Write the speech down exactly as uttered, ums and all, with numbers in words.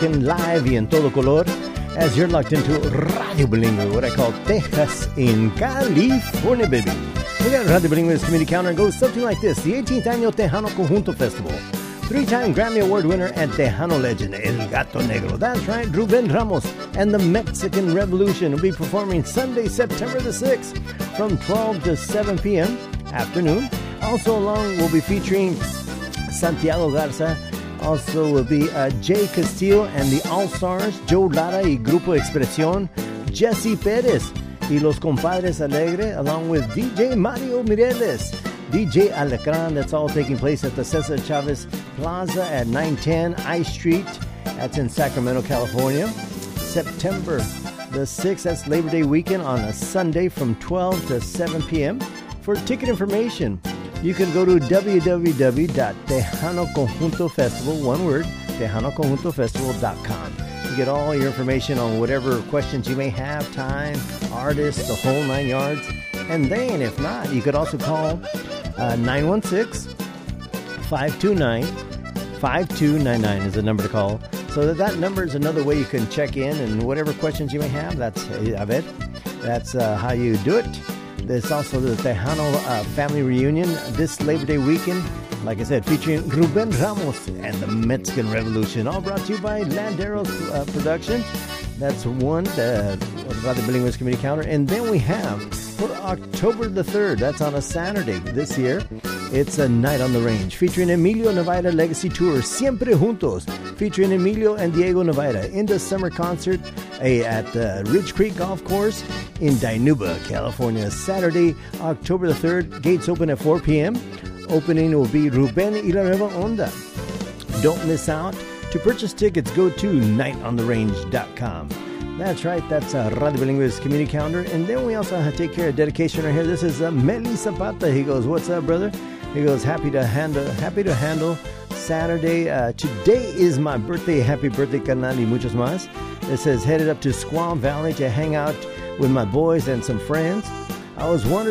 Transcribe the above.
in live y en todo color as you're locked into Radio Bilingüe, what I call Texas in California, baby. We got Radio Bilingüe's community calendar. It goes something like this. The eighteenth Annual Tejano Conjunto Festival. Three-time Grammy Award winner and Tejano legend, El Gato Negro. That's right, Ruben Ramos and the Mexican Revolution will be performing Sunday, September the sixth from twelve to seven p.m. afternoon. Also along, we'll be featuring Santiago Garza. Also will be uh, Jay Castillo and the All-Stars, Joe Lara y Grupo Expresión, Jesse Perez y Los Compadres Alegre, along with D J Mario Mireles, D J Alacran. That's all taking place at the Cesar Chavez Plaza at nine ten I Street. That's in Sacramento, California. September the sixth, that's Labor Day weekend on a Sunday from twelve to seven p.m. For ticket information, you can go to w w w dot tejano conjunto festival, one word, tejano conjunto festival dot com. You get all your information on whatever questions you may have, time, artists, the whole nine yards. And then, if not, you could also call uh, nine one six, five two nine, five two nine nine is the number to call. So that, that number is another way you can check in, and whatever questions you may have, that's, I bet, that's uh, how you do it. There's also the Tejano uh, family reunion this Labor Day weekend. Like I said, featuring Ruben Ramos and the Mexican Revolution. All brought to you by Landeros uh, Production. That's one, the Radio Bilingüe's community calendar. And then we have for October the third, that's on a Saturday this year, it's a Night on the Range featuring Emilio Navaira Legacy Tour, Siempre Juntos, featuring Emilio and Diego Navaira in the summer concert a, at the Ridge Creek Golf Course in Dinuba, California. Saturday, October the third, gates open at four p.m. Opening will be Ruben y la Nueva Onda. Don't miss out. To purchase tickets, go to night on the range dot com. That's right, that's uh, Radio Bilingüe's community calendar. And then we also have to take care of dedication right here. This is uh, Meli Zapata. He goes, what's up, brother? He goes, happy to handle, happy to handle Saturday. Uh, today is my birthday. Happy birthday, carnal, y muchos más. It says, headed up to Squaw Valley to hang out with my boys and some friends. I was wondering